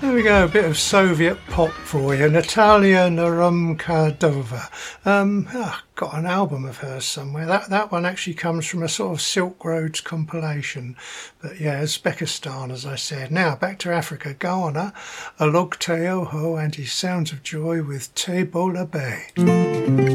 There we go, a bit of Soviet pop for you. Natalia Narumkadova. Got an album of hers somewhere. That one actually comes from a sort of Silk Roads compilation. But yeah, Uzbekistan, as I said. Now, back to Africa. Ghana, Alog Teoho and his Sounds of Joy with Te Bola Bay.